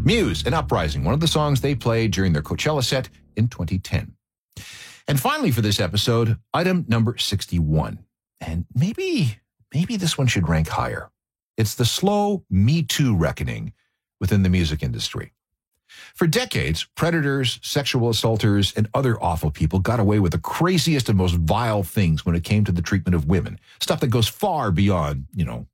Muse and Uprising, one of the songs they played during their Coachella set in 2010. And finally for this episode, item number 61. And maybe this one should rank higher. It's the slow Me Too reckoning within the music industry. For decades, predators, sexual assaulters, and other awful people got away with the craziest and most vile things when it came to the treatment of women. Stuff that goes far beyond,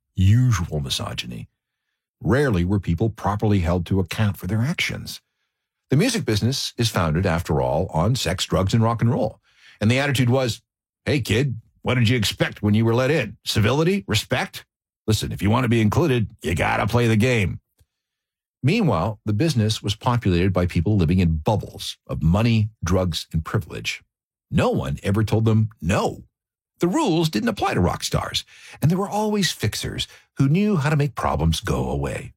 usual misogyny. Rarely were people properly held to account for their actions. The music business is founded, after all, on sex, drugs, and rock and roll. And the attitude was, hey, kid, what did you expect when you were let in? Civility? Respect? Listen, if you want to be included, you got to play the game. Meanwhile, the business was populated by people living in bubbles of money, drugs, and privilege. No one ever told them no. The rules didn't apply to rock stars, and there were always fixers who knew how to make problems go away.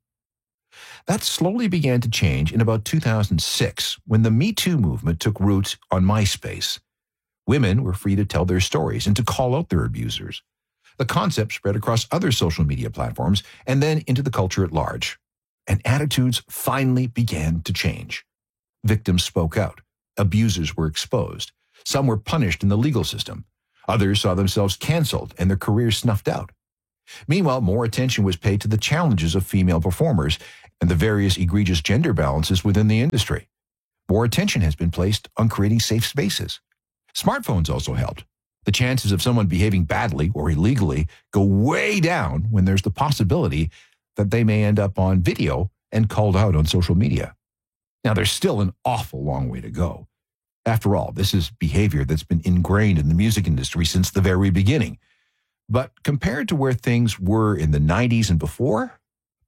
That slowly began to change in about 2006 when the Me Too movement took root on MySpace. Women were free to tell their stories and to call out their abusers. The concept spread across other social media platforms and then into the culture at large. And attitudes finally began to change. Victims spoke out. Abusers were exposed. Some were punished in the legal system. Others saw themselves canceled and their careers snuffed out. Meanwhile, more attention was paid to the challenges of female performers and the various egregious gender balances within the industry. More attention has been placed on creating safe spaces. Smartphones also helped. The chances of someone behaving badly or illegally go way down when there's the possibility that they may end up on video and called out on social media. Now, there's still an awful long way to go. After all, this is behavior that's been ingrained in the music industry since the very beginning. But compared to where things were in the 90s and before,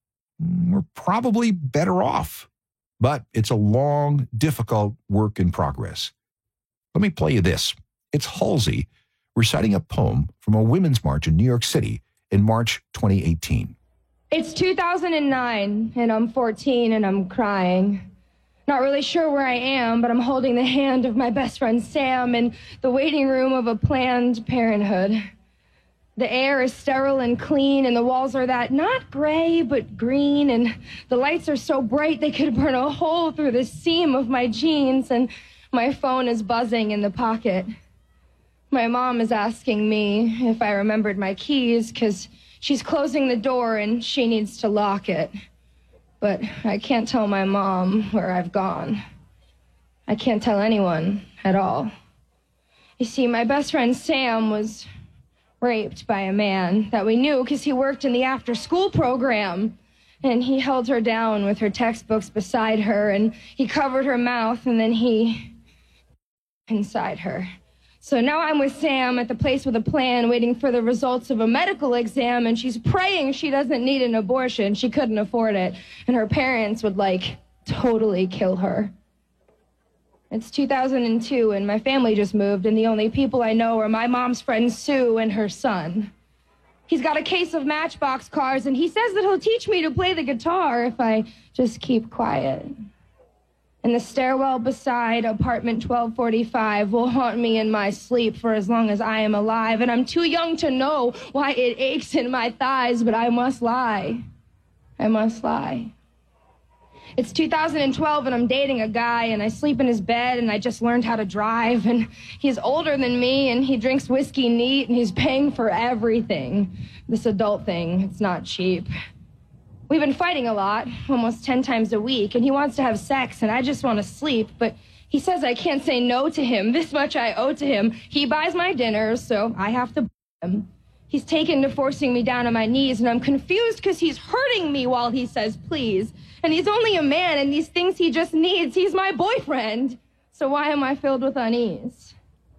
we're probably better off. But it's a long, difficult work in progress. Let me play you this. It's Halsey reciting a poem from a women's march in New York City in March 2018. It's 2009, and I'm 14, and I'm crying. Not really sure where I am, but I'm holding the hand of my best friend Sam in the waiting room of a Planned Parenthood. The air is sterile and clean, and the walls are that not gray, but green, and the lights are so bright they could burn a hole through the seam of my jeans, and my phone is buzzing in the pocket. My mom is asking me if I remembered my keys, because she's closing the door and she needs to lock it. But I can't tell my mom where I've gone. I can't tell anyone at all. You see, my best friend Sam was raped by a man that we knew because he worked in the after-school program. And he held her down with her textbooks beside her, and he covered her mouth, and then he inside her. So now I'm with Sam at the place with a plan, waiting for the results of a medical exam, and she's praying she doesn't need an abortion. She couldn't afford it, and her parents would, totally kill her. It's 2002, and my family just moved, and the only people I know are my mom's friend Sue and her son. He's got a case of Matchbox cars, and he says that he'll teach me to play the guitar if I just keep quiet. And the stairwell beside apartment 1245 will haunt me in my sleep for as long as I am alive. And I'm too young to know why it aches in my thighs, but I must lie. I must lie. It's 2012 and I'm dating a guy and I sleep in his bed and I just learned how to drive. And he's older than me and he drinks whiskey neat and he's paying for everything. This adult thing, it's not cheap. We've been fighting a lot, almost 10 times a week, and he wants to have sex, and I just want to sleep, but he says I can't say no to him. This much I owe to him. He buys my dinners, so I have to buy him. He's taken to forcing me down on my knees, and I'm confused because he's hurting me while he says please. And he's only a man, and these things he just needs. He's my boyfriend. So why am I filled with unease?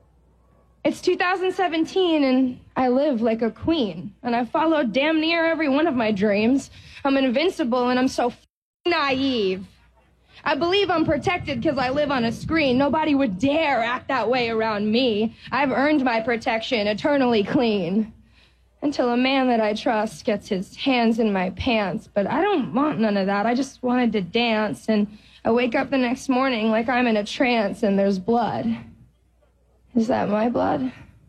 It's 2017, and I live like a queen, and I followed damn near every one of my dreams. I'm invincible, and I'm so naive. I believe I'm protected because I live on a screen. Nobody would dare act that way around me. I've earned my protection, eternally clean. Until a man that I trust gets his hands in my pants. But I don't want none of that. I just wanted to dance, and I wake up the next morning like I'm in a trance and there's blood. Is that my blood?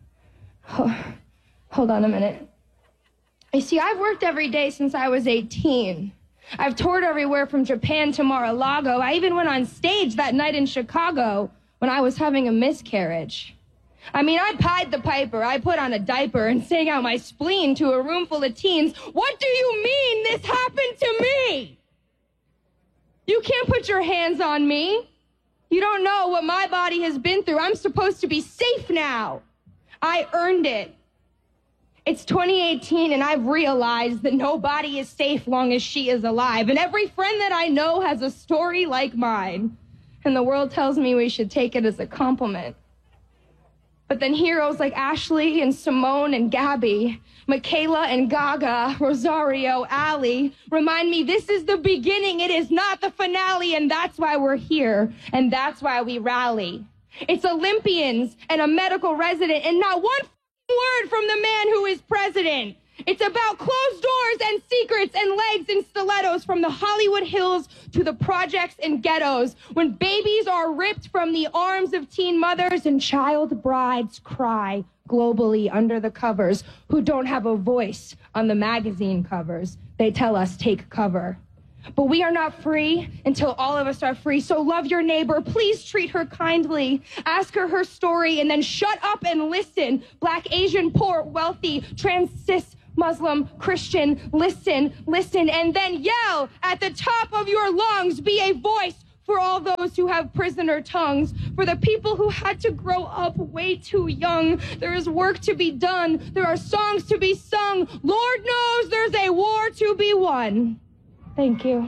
Oh, hold on a minute. You see, I've worked every day since I was 18. I've toured everywhere from Japan to Mar-a-Lago. I even went on stage that night in Chicago when I was having a miscarriage. I mean, I pied the piper. I put on a diaper and sang out my spleen to a room full of teens. What do you mean this happened to me? You can't put your hands on me. You don't know what my body has been through. I'm supposed to be safe now. I earned it. It's 2018, and I've realized that nobody is safe long as she is alive. And every friend that I know has a story like mine. And the world tells me we should take it as a compliment. But then heroes like Ashley and Simone and Gabby, Michaela and Gaga, Rosario, Allie, remind me this is the beginning. It is not the finale, and that's why we're here, and that's why we rally. It's Olympians and a medical resident, and not one word from the man who is president. It's about closed doors and secrets and legs and stilettos from the Hollywood Hills to the projects and ghettos. When babies are ripped from the arms of teen mothers and child brides cry globally under the covers who don't have a voice on the magazine covers. They tell us take cover. But we are not free until all of us are free. So love your neighbor. Please treat her kindly. Ask her story and then shut up and listen. Black, Asian, poor, wealthy, trans, cis, Muslim, Christian, listen, and then yell at the top of your lungs. Be a voice for all those who have prisoner tongues. For the people who had to grow up way too young. There is work to be done. There are songs to be sung. Lord knows there's a war to be won. Thank you.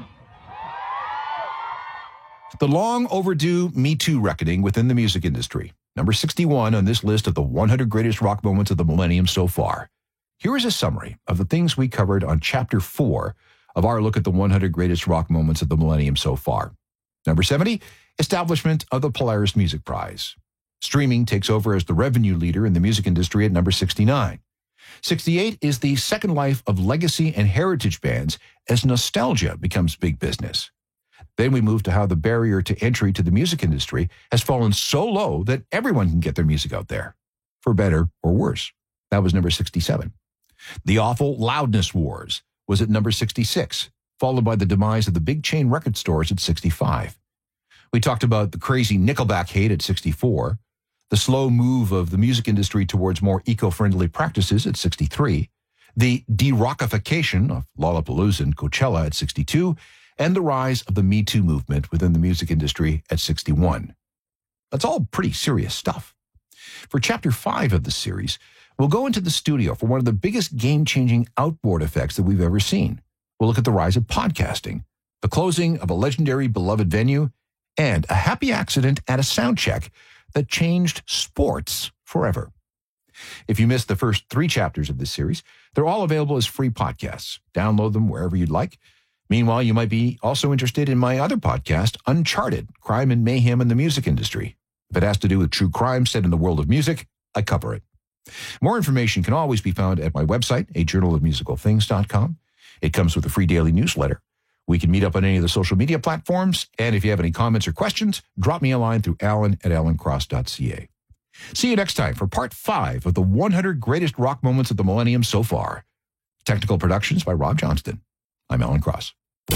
The long overdue Me Too reckoning within the music industry. Number 61 on this list of the 100 greatest rock moments of the millennium so far. Here is a summary of the things we covered on Chapter 4 of our look at the 100 greatest rock moments of the millennium so far. Number 70, establishment of the Polaris Music Prize. Streaming takes over as the revenue leader in the music industry at number 69. 68 is the second life of legacy and heritage bands as nostalgia becomes big business. Then we move to how the barrier to entry to the music industry has fallen so low that everyone can get their music out there, for better or worse. That was number 67. The awful loudness wars was at number 66, followed by the demise of the big chain record stores at 65. We talked about the crazy Nickelback hate at 64, the slow move of the music industry towards more eco-friendly practices at 63, the de-rockification of Lollapalooza and Coachella at 62, and the rise of the Me Too movement within the music industry at 61. That's all pretty serious stuff. For Chapter 5 of the series, we'll go into the studio for one of the biggest game-changing outboard effects that we've ever seen. We'll look at the rise of podcasting, the closing of a legendary beloved venue, and a happy accident at a sound check that changed sports forever. If you missed the first 3 chapters of this series, they're all available as free podcasts. Download them wherever you'd like. Meanwhile, you might be also interested in my other podcast, Uncharted, Crime and Mayhem in the Music Industry. If it has to do with true crime set in the world of music, I cover it. More information can always be found at my website, ajournalofmusicalthings.com. It comes with a free daily newsletter. We can meet up on any of the social media platforms, and if you have any comments or questions, drop me a line through alan@alancross.ca. See you next time for Part 5 of the 100 greatest rock moments of the millennium so far. Technical productions by Rob Johnston. I'm Alan Cross.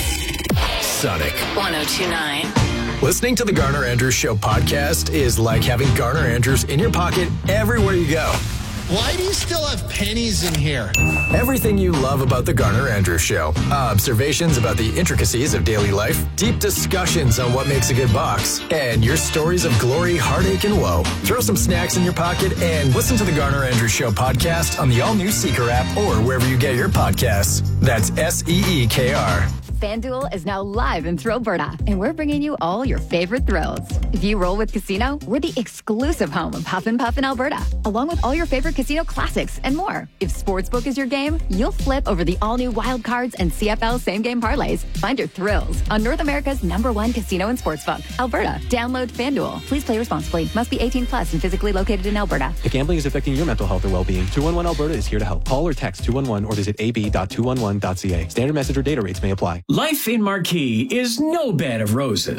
Sonic 102.9. Listening to the Garner Andrews Show podcast is like having Garner Andrews in your pocket everywhere you go. Why do you still have pennies in here? Everything you love about the Garner Andrews Show. Observations about the intricacies of daily life, deep discussions on what makes a good box, and your stories of glory, heartache, and woe. Throw some snacks in your pocket and listen to the Garner Andrews Show podcast on the all-new Seeker app or wherever you get your podcasts. That's SEEKR. FanDuel is now live in Thrillberta, and we're bringing you all your favorite thrills. If you roll with Casino, we're the exclusive home of Huff and Puff in Alberta, along with all your favorite casino classics and more. If Sportsbook is your game, you'll flip over the all-new Wild Cards and CFL same-game parlays. Find your thrills on North America's #1 casino and sportsbook, Alberta. Download FanDuel. Please play responsibly. Must be 18 plus and physically located in Alberta. If gambling is affecting your mental health or well-being, 211 Alberta is here to help. Call or text 211 or visit ab.211.ca. Standard message or data rates may apply. Life in Marquee is no bed of roses.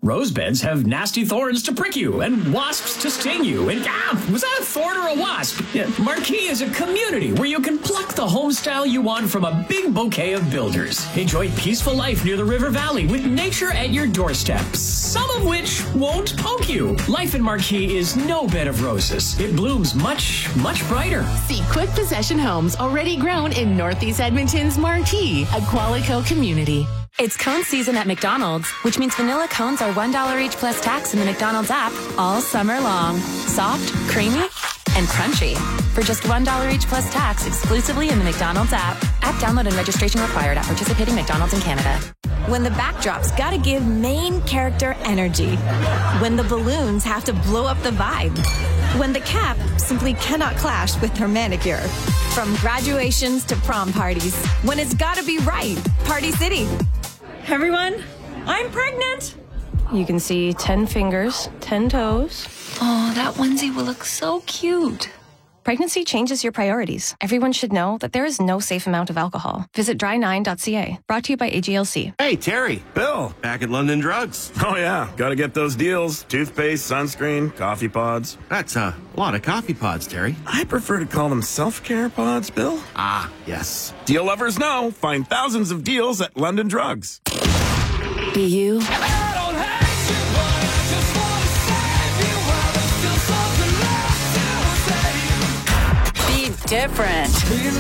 Rose beds have nasty thorns to prick you and wasps to sting you. And was that a thorn or a wasp? Yeah, Marquee is a community where you can pluck the home style you want from a big bouquet of builders. Enjoy peaceful life near the river valley with nature at your doorstep, some of which won't poke you. Life in Marquee is no bed of roses. It blooms much, much brighter. See quick possession homes already grown in Northeast Edmonton's Marquee, a Qualico community. It's cone season at McDonald's, which means vanilla cones are $1 each plus tax in the McDonald's app all summer long. Soft, creamy, and crunchy. For just $1 each plus tax exclusively in the McDonald's app. App download and registration required at participating McDonald's in Canada. When the backdrop's gotta give main character energy. When the balloons have to blow up the vibe. When the cap simply cannot clash with her manicure. From graduations to prom parties. When it's gotta be right. Party City. Everyone, I'm pregnant. You can see 10 fingers, 10 toes. Oh, that onesie will look so cute. Pregnancy changes your priorities. Everyone should know that there is no safe amount of alcohol. Visit dry9.ca. Brought to you by AGLC. Hey, Terry. Bill, back at London Drugs. Oh, yeah. Gotta get those deals. Toothpaste, sunscreen, coffee pods. That's a lot of coffee pods, Terry. I prefer to call them self-care pods, Bill. Ah, yes. Deal lovers know. Find thousands of deals at London Drugs. Be you. Be different.